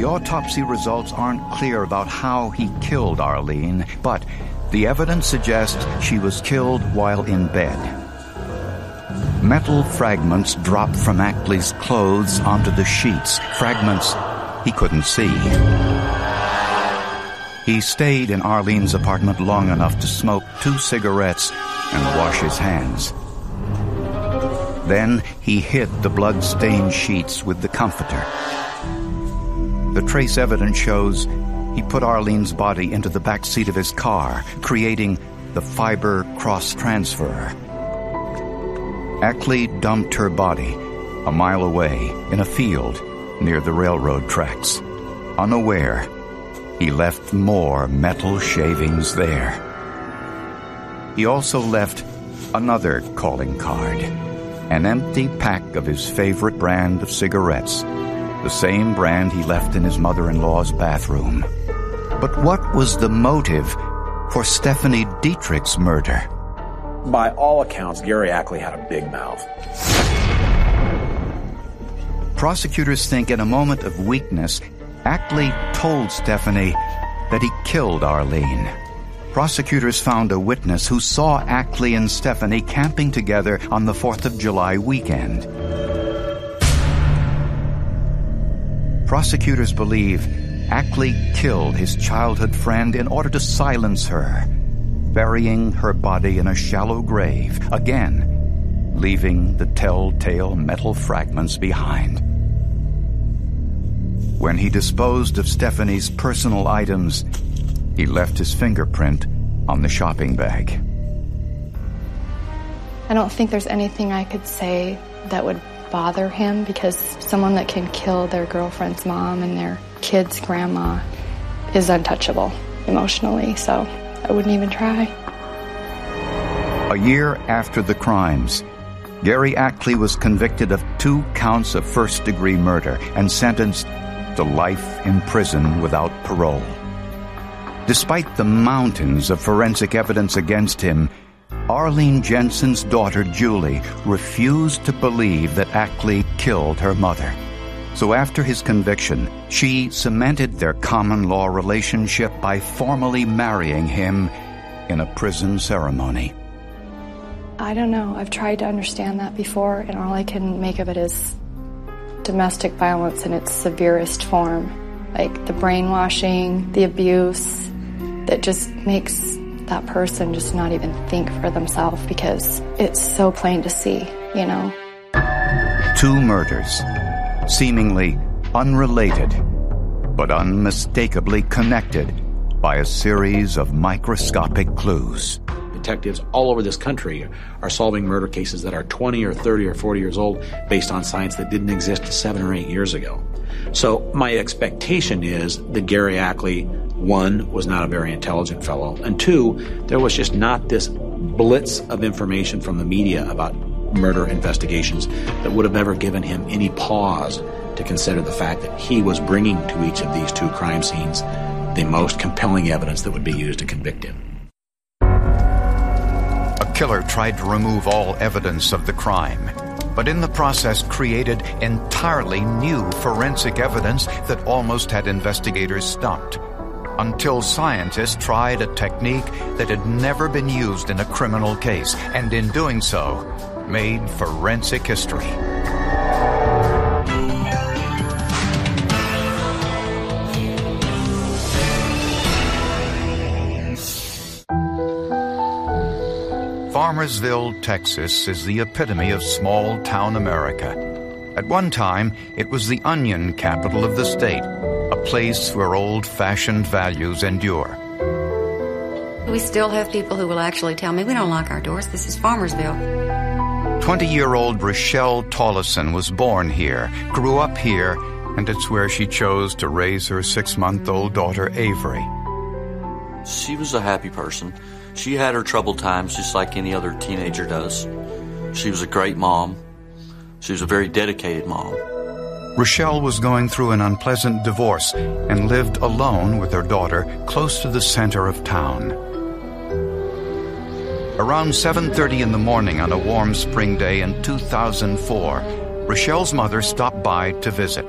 autopsy results aren't clear about how he killed Arlene, but the evidence suggests she was killed while in bed. Metal fragments dropped from Ackley's clothes onto the sheets, fragments he couldn't see. He stayed in Arlene's apartment long enough to smoke 2 cigarettes and wash his hands. Then he hid the blood-stained sheets with the comforter. The trace evidence shows he put Arlene's body into the back seat of his car, creating the fiber cross-transfer. Ackley dumped her body a mile away in a field near the railroad tracks. Unaware, he left more metal shavings there. He also left another calling card, an empty pack of his favorite brand of cigarettes, the same brand he left in his mother-in-law's bathroom. But what was the motive for Stephanie Dietrich's murder? By all accounts, Gary Ackley had a big mouth. Prosecutors think in a moment of weakness, Ackley told Stephanie that he killed Arlene. Prosecutors found a witness who saw Ackley and Stephanie camping together on the 4th of July weekend. Prosecutors believe Ackley killed his childhood friend in order to silence her, burying her body in a shallow grave, again, leaving the telltale metal fragments behind. When he disposed of Stephanie's personal items, he left his fingerprint on the shopping bag. I don't think there's anything I could say that would bother him, because someone that can kill their girlfriend's mom and their kid's grandma is untouchable emotionally, so I wouldn't even try. A year after the crimes, Gary Ackley was convicted of 2 counts of first-degree murder and sentenced to life in prison without parole. Despite the mountains of forensic evidence against him, Arlene Jensen's daughter, Julie, refused to believe that Ackley killed her mother. So after his conviction, she cemented their common-law relationship by formally marrying him in a prison ceremony. I don't know. I've tried to understand that before, and all I can make of it is domestic violence in its severest form. Like the brainwashing, the abuse, that just makes that person just not even think for themselves, because it's so plain to see, you know. 2 murders, seemingly unrelated, but unmistakably connected by a series of microscopic clues. Detectives all over this country are solving murder cases that are 20 or 30 or 40 years old based on science that didn't exist 7 or 8 years ago. So my expectation is that Gary Ackley, 1, was not a very intelligent fellow, and 2, there was just not this blitz of information from the media about murder investigations that would have ever given him any pause to consider the fact that he was bringing to each of these 2 crime scenes the most compelling evidence that would be used to convict him. A killer tried to remove all evidence of the crime, but in the process created entirely new forensic evidence that almost had investigators stumped, until scientists tried a technique that had never been used in a criminal case, and in doing so, made forensic history. Farmersville, Texas is the epitome of small-town America. At one time, it was the onion capital of the state, a place where old-fashioned values endure. We still have people who will actually tell me, we don't lock our doors, this is Farmersville. 20-year-old Rochelle Tollison was born here, grew up here, and it's where she chose to raise her 6-month-old daughter, Avery. She was a happy person. She had her troubled times just like any other teenager does. She was a great mom. She was a very dedicated mom. Rochelle was going through an unpleasant divorce and lived alone with her daughter close to the center of town. Around 7:30 in the morning on a warm spring day in 2004, Rochelle's mother stopped by to visit.